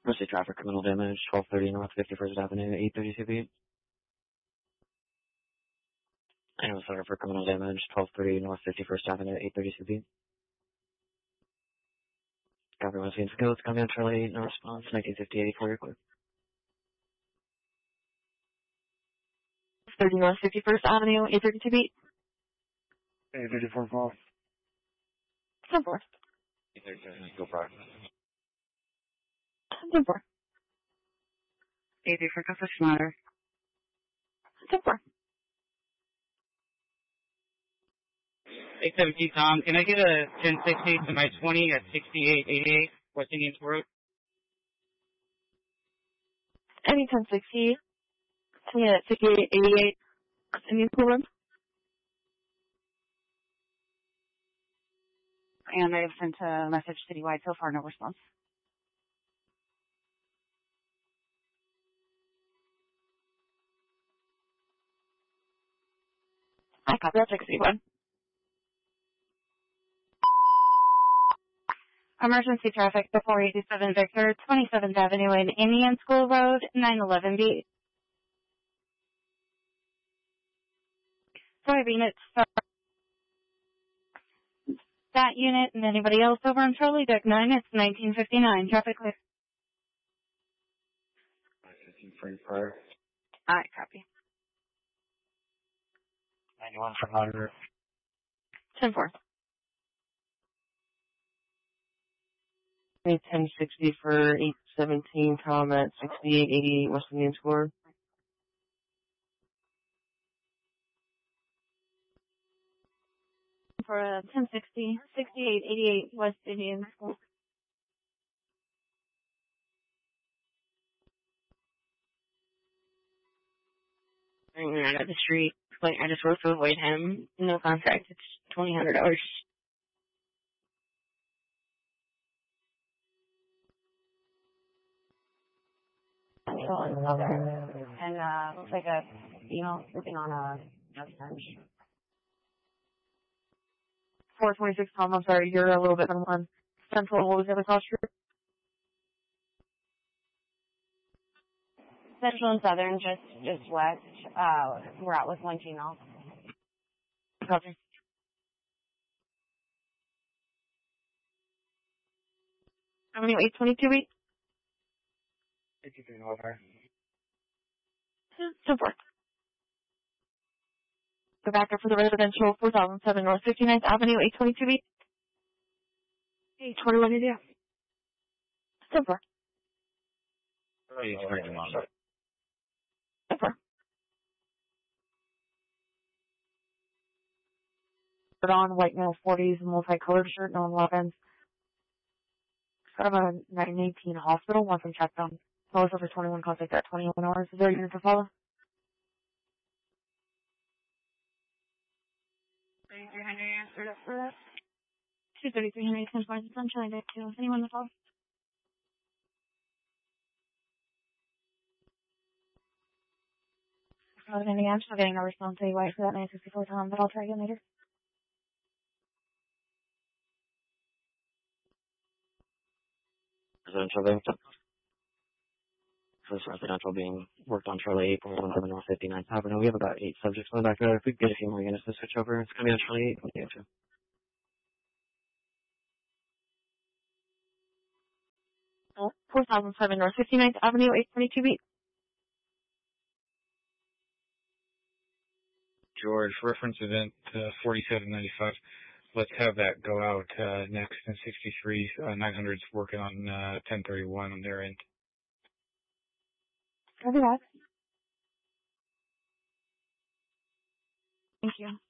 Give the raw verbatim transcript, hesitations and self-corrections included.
Mostly traffic, criminal damage, twelve thirty North fifty-first Avenue, eight thirty-two beat. I was sorry for criminal damage, twelve thirty North fifty-first Avenue, eight thirty-two beat. Copy one scene skills, coming on Charlie, no response, nineteen fifty eighty-four, you're clear. thirty North fifty-first Avenue, eight thirty-two beat. eight thirty-four call. ten four. eight thirty-two, go for it. ten four. eight thirty-four, Cuffless Matter. ten four. eight seventeen, Tom. Can I get a ten sixty to my twenty at sixty-eight eighty-eight, West Indians Road? Any ten sixty. Yeah, sixty-eight eighty-eight. Indian School Road. And I've sent a message citywide so far, no response. I copy, I'll take citywide. Emergency traffic before eighty-seven Victor, twenty-seventh Avenue and Indian School Road, nine eleven B. Five units, that unit and anybody else over on Charlie Deck nine, it's nineteen fifty-nine, traffic clear. fifteen frame prior. Alright, copy. ninety-one from Monitor. ten four. ten sixty for eight seventeen, Tom at sixty-eight eighty-eight West Indian Score. For uh, ten sixty, sixty-eight eighty-eight West Indian School. Going out of the street, like I just wrote to avoid him. No contact. It's twenty hundred dollars. And uh, looks like a female sleeping on a bench. four twenty-six, Tom, I'm sorry, you're a little bit on one. Central, what was the other cross street? Central and Southern, just just west. Uh, we're out with one female. Copy. Avenue eight twenty-two beat. eighty-three over. ten four. Go back up for the residential, four thousand seven North fifty-ninth Avenue, eight twenty-two beat. eight twenty-one India. ten four. eight thirty-one. ten four. On white male forties, multicolored shirt, no weapons. Got him a nine eighteen hospital, once I'm checked on. Follows over twenty-one, contact at twenty-one hours. Is there a unit to follow? thirty-three hundred answered up for that. two thirty-three hundred, ten points of sunshine, deck two. Anyone to follow? I'm still getting a response to you right for that nine sixty-four Tom, but I'll try again later. Residential being first residential being worked on Charlie eight point one seven North fifty-ninth Avenue. We have about eight subjects on the back there. If we could get a few more units to switch over, it's going to be on Charlie eight. We'll get you. Oh, four thousand seven North fifty-ninth Avenue, eight twenty-two beat. George, reference event uh, forty-seven ninety-five. Let's have that go out uh, next. And sixty-three uh, nine hundred's working on uh, ten thirty-one on their end. Copy that. Thank you.